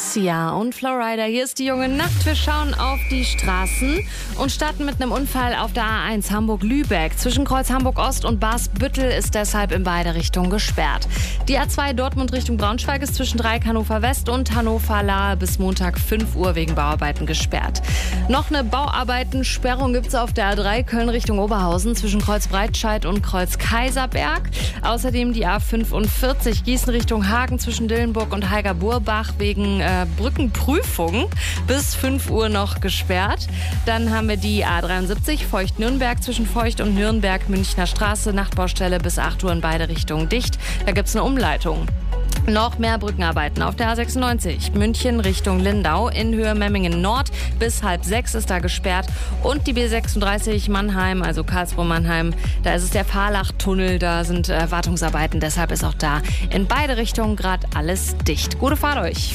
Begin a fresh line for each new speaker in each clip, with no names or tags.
Sia und Flowrider. Hier ist die junge Nacht. Wir schauen auf die Straßen und starten mit einem Unfall auf der A1 Hamburg-Lübeck. Zwischen Kreuz Hamburg-Ost und Bars-Büttel ist deshalb in beide Richtungen gesperrt. Die A2 Dortmund Richtung Braunschweig ist zwischen Dreieck Hannover-West und Hannover-Lahe bis Montag 5 Uhr wegen Bauarbeiten gesperrt. Noch eine Bauarbeitensperrung gibt es auf der A3 Köln Richtung Oberhausen zwischen Kreuz Breitscheid und Kreuz Kaiserberg. Außerdem die A45 Gießen Richtung Hagen zwischen Dillenburg und Heiger-Burbach wegen Brückenprüfung bis 5 Uhr noch gesperrt. Dann haben wir die A73 Feucht-Nürnberg zwischen Feucht und Nürnberg Münchner Straße, Nachtbaustelle bis 8 Uhr in beide Richtungen dicht. Da gibt es eine Umleitung. Noch mehr Brückenarbeiten auf der A96 München Richtung Lindau in Höhe Memmingen Nord bis 5:30 ist da gesperrt. Und die B36 Mannheim, also Karlsruhe-Mannheim, da ist es der Fahrlach-Tunnel, da sind Wartungsarbeiten, deshalb ist auch da in beide Richtungen gerade alles dicht. Gute Fahrt euch!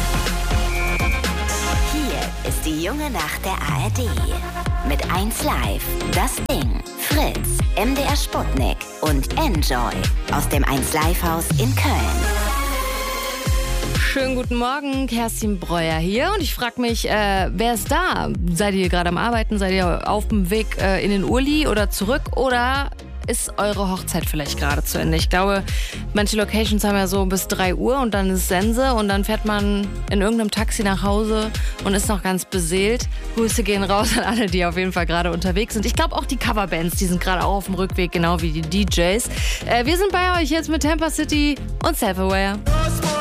Hier ist die junge Nacht der ARD. Mit 1 Live, das Ding, Fritz, MDR Sputnik und Enjoy aus dem 1 Live Haus in Köln.
Schönen guten Morgen, Kerstin Breuer hier und ich frage mich, wer ist da? Seid ihr gerade am Arbeiten? Seid ihr auf dem Weg in den Urli oder zurück oder ist eure Hochzeit vielleicht gerade zu Ende? Ich glaube, manche Locations haben ja so bis 3 Uhr und dann ist Sense und dann fährt man in irgendeinem Taxi nach Hause und ist noch ganz beseelt. Grüße gehen raus an alle, die auf jeden Fall gerade unterwegs sind. Ich glaube auch die Coverbands, die sind gerade auch auf dem Rückweg, genau wie die DJs. Wir sind bei euch jetzt mit Tampa City und Self-Aware.